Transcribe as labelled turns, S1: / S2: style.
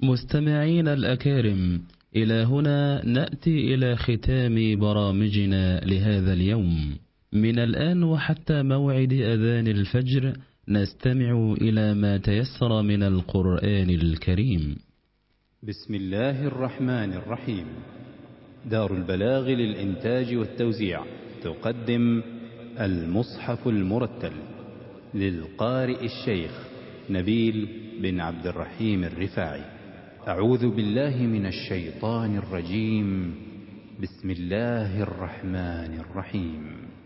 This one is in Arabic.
S1: مستمعين الأكارم، إلى هنا نأتي إلى ختام برامجنا لهذا اليوم. من الآن وحتى موعد أذان الفجر نستمع إلى ما تيسر من القرآن الكريم.
S2: بسم الله الرحمن الرحيم. دار البلاغ للإنتاج والتوزيع تقدم المصحف المرتل للقارئ الشيخ نبيل بن عبد الرحيم الرفاعي. أعوذ بالله من الشيطان الرجيم. بسم الله الرحمن الرحيم.